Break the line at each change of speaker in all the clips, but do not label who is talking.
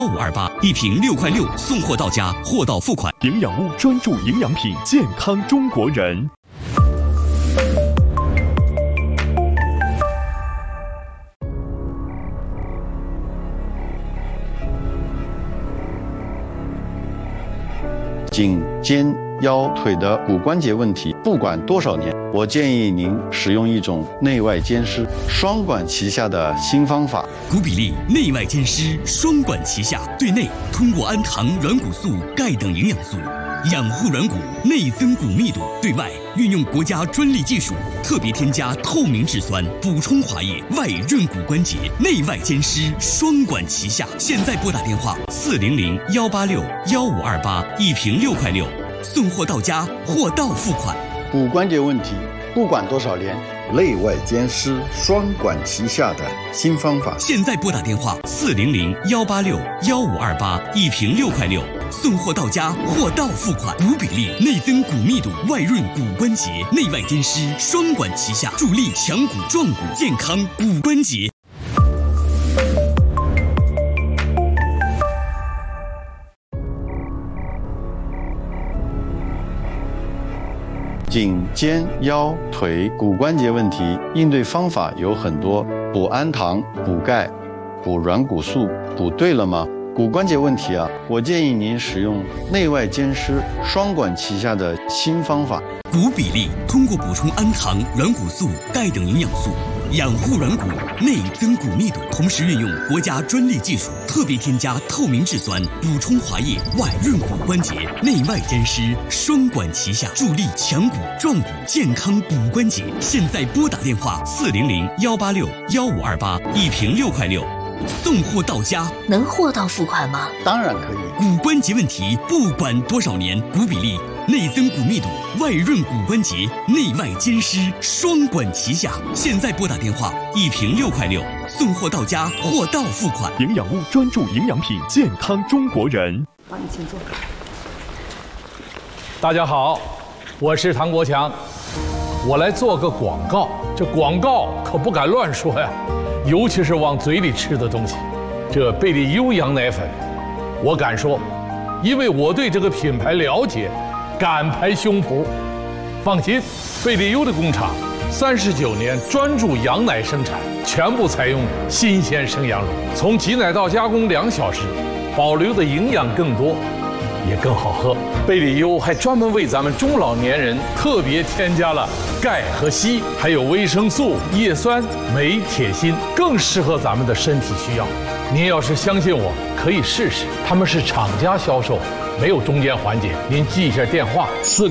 1528，一瓶6块6，送货到家，货到付款。
营养屋专注营养品，健康中国人。
颈、肩、腰、腿的骨关节问题，不管多少年，我建议您使用一种内外兼施、双管齐下的新方法。
骨比利内外兼施，双管齐下。对内通过氨糖、软骨素、钙等营养素养护软骨，内增骨密度；对外运用国家专利技术，特别添加透明质酸，补充滑液，外润骨关节，内外兼施，双管齐下。现在拨打电话400-186-1528，一瓶6块6，送货到家，货到付款。
骨关节问题，不管多少年，内外兼施、双管齐下的新方法。
现在拨打电话400-186-1528，一瓶6块6，送货到家，货到付款。骨比利内增骨密度，外润骨关节，内外兼施，双管齐下，助力强骨壮骨，健康骨关节。
颈、肩、腰、腿骨关节问题，应对方法有很多，补氨糖、补钙、补软骨素，补对了吗？骨关节问题啊，我建议您使用内外兼施、双管齐下的新方法。
骨比利通过补充氨糖、软骨素、钙等营养素，养护软骨，内增骨密度，同时运用国家专利技术，特别添加透明质酸，补充滑液，外润骨关节，内外兼施，双管齐下，助力强骨壮骨，健康骨关节。现在拨打电话400-186-1528，一瓶6块6，送货到家。
能货到付款吗？
当然可以。
骨关节问题，不管多少年，骨比利内增骨密度，外润骨关节，内外兼施，双管齐下。现在拨打电话，一瓶6块6，送货到家，货到付款。
营养屋专注营养品，健康中国人。
好，你请坐。
大家好，我是唐国强，我来做个广告。这广告可不敢乱说呀，尤其是往嘴里吃的东西。这贝利优羊奶粉，我敢说，因为我对这个品牌了解，敢拍胸脯。放心，贝利优的工厂39年专注羊奶生产，全部采用新鲜生羊乳，从挤奶到加工2小时，保留的营养更多，也更好喝。贝利优还专门为咱们中老年人特别添加了钙和硒，还有维生素、叶酸、镁、铁、锌，更适合咱们的身体需要。您要是相信我，可以试试。他们是厂家销售，没有中间环节。您记一下电话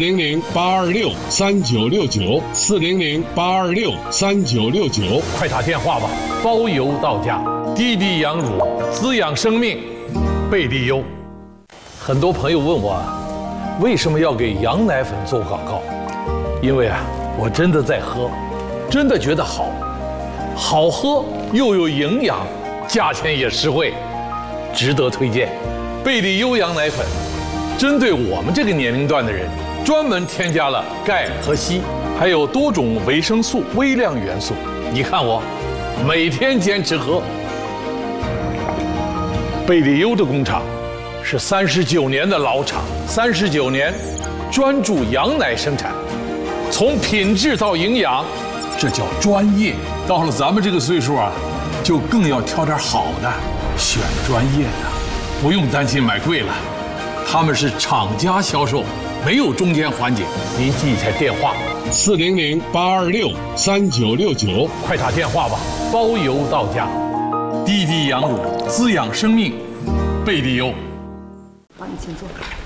：400-826-3969，400-826-3969，快打电话吧，包邮到家。滴滴羊乳，滋养生命，贝利优。很多朋友问我，为什么要给羊奶粉做广告？因为我真的在喝，真的觉得好喝又有营养，价钱也实惠，值得推荐。贝利优羊奶粉针对我们这个年龄段的人，专门添加了钙和硒，还有多种维生素、微量元素。你看我每天坚持喝。贝利优的工厂是39年的老厂，39年专注羊奶生产，从品质到营养，这叫专业。到了咱们这个岁数就更要挑点好的，选专业的，不用担心买贵了。他们是厂家销售，没有中间环节。您记一下电话：400-826-3969，快打电话吧，包邮到家。滴滴羊乳，滋养生命，贝利优。
好，你请坐。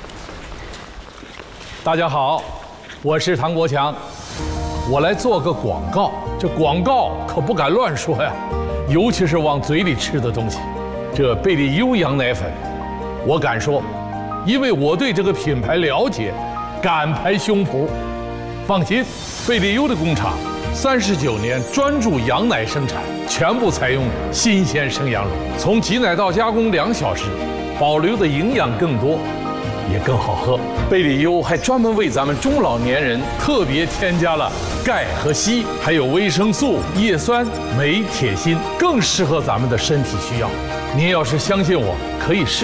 大家好，我是唐国强，我来做个广告。这广告可不敢乱说呀，尤其是往嘴里吃的东西。这贝利优羊奶粉，我敢说，因为我对这个品牌了解，敢拍胸脯。放心，贝利优的工厂39年专注羊奶生产，全部采用新鲜生羊乳，从挤奶到加工2小时，保留的营养更多，也更好喝。贝利优还专门为咱们中老年人特别添加了钙和硒，还有维生素、叶酸、镁、铁、锌，更适合咱们的身体需要。 您要是相信我，可以试。